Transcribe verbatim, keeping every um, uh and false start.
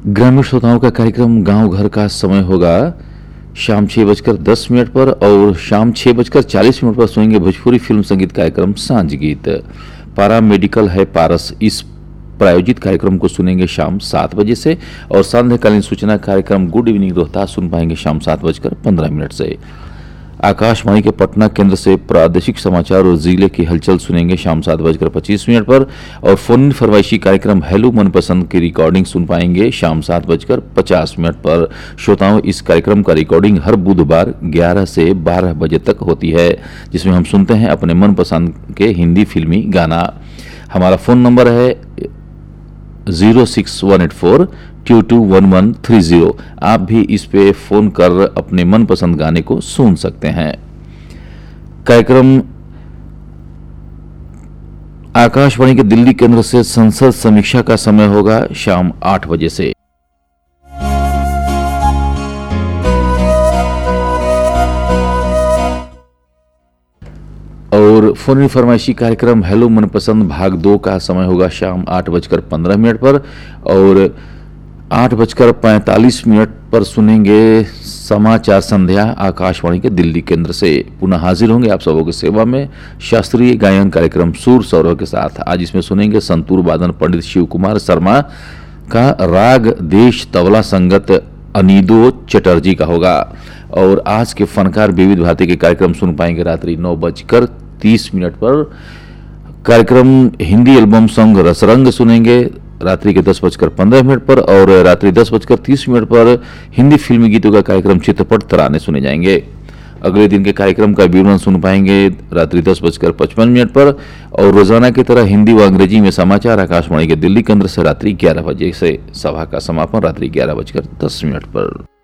ग्रामीण श्रोताओं का कार्यक्रम गांव घर का समय होगा शाम छह बजकर दस मिनट पर और शाम छह बजकर चालीस मिनट पर सुनेंगे भोजपुरी फिल्म संगीत कार्यक्रम सांझ गीत। पारा मेडिकल है पारस इस प्रायोजित कार्यक्रम को सुनेंगे शाम सात बजे से और सांध्यकालीन सूचना कार्यक्रम गुड इवनिंग रोहतास सुन पाएंगे शाम सात बजकर पंद्रह मिनट से। आकाशवाणी के पटना केंद्र से प्रादेशिक समाचार और जिले की हलचल सुनेंगे शाम सात बजकर पच्चीस मिनट पर और फोन फरमाइशी कार्यक्रम हेलो मनपसंद की रिकॉर्डिंग सुन पाएंगे शाम सात बजकर पचास मिनट पर। श्रोताओं, इस कार्यक्रम का रिकॉर्डिंग हर बुधवार ग्यारह से बारह बजे तक होती है, जिसमें हम सुनते हैं अपने मनपसंद के हिंदी फिल्मी गाना। हमारा फोन नंबर है zero six one eight four to to one one three zero. आप भी इस पे फोन कर अपने मनपसंद गाने को सुन सकते हैं। कार्यक्रम आकाशवाणी के दिल्ली केंद्र से संसद समीक्षा का समय होगा शाम आठ बजे से। और फोन फरमाइशी कार्यक्रम हेलो मनपसंद भाग दो का समय होगा शाम आठ बजकर पंद्रह मिनट पर और आठ बजकर पैंतालीस मिनट पर सुनेंगे समाचार संध्या आकाशवाणी के दिल्ली केंद्र से। पुनः हाजिर होंगे आप सबों की सेवा में शास्त्रीय गायन कार्यक्रम सुर सौरभ के साथ। आज इसमें सुनेंगे संतूर वादन पंडित शिव कुमार शर्मा का राग देश तबला संगत अनीदो चटर्जी का होगा। और आज के फनकार विविध भारती के कार्यक्रम सुन पाएंगे रात्रि नौ बजकर तीस मिनट पर। कार्यक्रम हिंदी एल्बम सॉन्ग रसरंग सुनेंगे रात्रि के दस बजकर पंद्रह मिनट पर और रात्रि दस बजकर तीस मिनट पर हिंदी फिल्मी गीतों का कार्यक्रम चित्रपट तराने सुने जाएंगे। अगले दिन के कार्यक्रम का विवरण सुन पाएंगे रात्रि दस बजकर पचपन मिनट पर और रोजाना की तरह हिंदी व अंग्रेजी में समाचार आकाशवाणी के दिल्ली केंद्र से रात्रि ग्यारह बजे से। सभा का समापन रात्रि ग्यारह बजकर दस मिनट पर।